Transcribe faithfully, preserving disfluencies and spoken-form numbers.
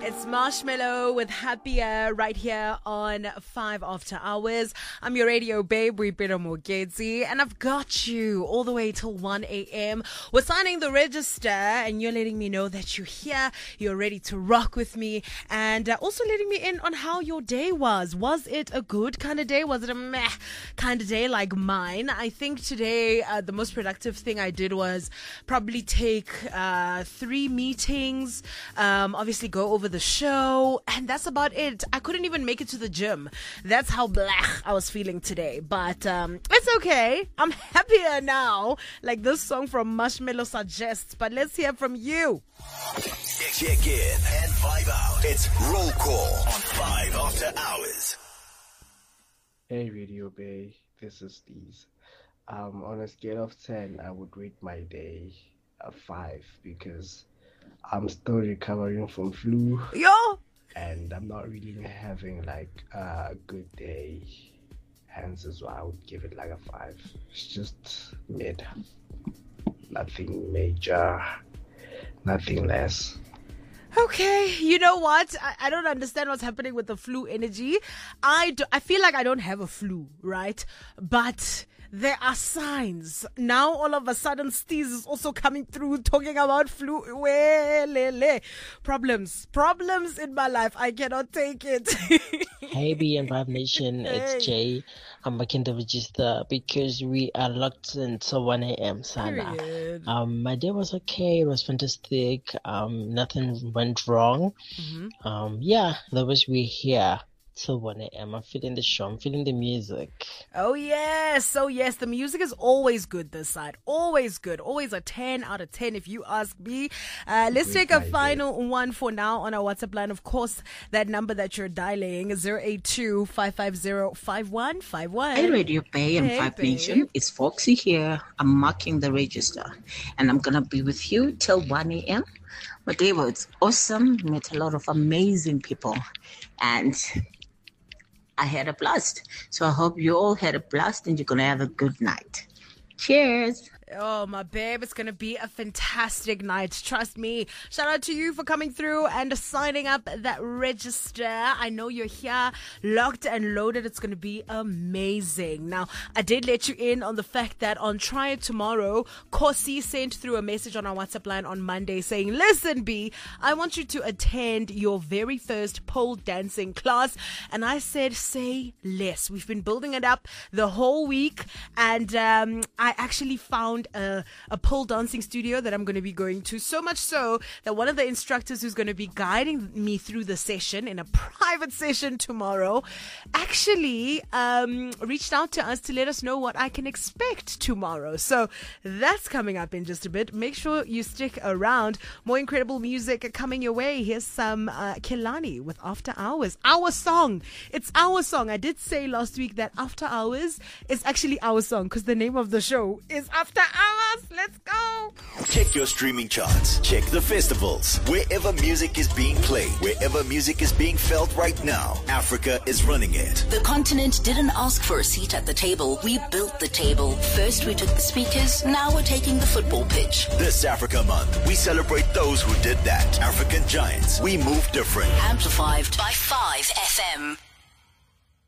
It's Marshmello with Happier right here on five After Hours. I'm your radio babe, Boipelo Mogezi, and I've got you all the way till one a.m. We're signing the register, and you're letting me know that you're here, you're ready to rock with me, and uh, also letting me in on how your day was. Was it a good kind of day? Was it a meh kind of day like mine? I think today uh, the most productive thing I did was probably take uh, three meetings, um, obviously go over the show, and that's about it. I couldn't even make it to the gym. That's how blech I was feeling today, but um, it's okay. I'm happier now, like this song from Marshmello suggests, but let's hear from you. Check in and vibe out. It's Roll Call on five After Hours. Hey Radio Bay, this is Steez. Um, on a scale of ten, I would rate my day a five because I'm still recovering from flu. Yo! And I'm not really having like a good day. Hence is why I would give it like a five. It's just mid. Nothing major. Nothing less. Okay, you know what? I, I don't understand what's happening with the flu energy. I, do, I feel like I don't have a flu, right? But there are signs. Now all of a sudden Steez is also coming through talking about flu. Welele. Problems. Problems in my life. I cannot take it. Hey B and Vibe Nation, Hey. it's Jay. I'm back in the register because we are locked until one a.m. Sana. Period. Um, my day was okay. It was fantastic. Um, nothing went wrong. Mm-hmm. Um, yeah, that was we here till one a.m. I'm feeling the show. I'm feeling the music. Oh yes, oh yes, the music is always good this side. Always good. Always a ten out of ten if you ask me. Uh, let's Good take a idea. final one for now on our WhatsApp line. Of course, that number that you're dialing is zero eight two, five five zero, five one five one. Hey Radio Bay and Hey, Five babe. Nation, it's Foxy here. I'm marking the register and I'm gonna be with you till one a.m. My day was awesome, met a lot of amazing people and I had a blast. So I hope you all had a blast and you're gonna have a good night. Cheers. Oh, my babe, it's going to be a fantastic night. Trust me. Shout out to you for coming through and signing up that register. I know you're here, locked and loaded. It's going to be amazing. Now, I did let you in on the fact that on Try It Tomorrow, Kosi sent through a message on our WhatsApp line on Monday saying, listen, B, I want you to attend your very first pole dancing class. And I said, say less. We've been building it up the whole week. And um, I actually found A, a pole dancing studio that I'm going to be going to, so much so that one of the instructors who's going to be guiding me through the session in a private session tomorrow actually um, reached out to us to let us know what I can expect tomorrow. So that's coming up in just a bit. Make sure you stick around. More incredible music coming your way. Here's some uh, Kelani with After Hours. Our song. It's our song. I did say last week that After Hours is actually our song because the name of the show is After Hours. Let's go. Check your streaming charts. Check the festivals. Wherever music is being played, wherever music is being felt right now, Africa is running it. The continent didn't ask for a seat at the table. We built the table. First we took the speakers, now we're taking the football pitch. This Africa Month, we celebrate those who did that. African giants. We move different. Amplified by five F M.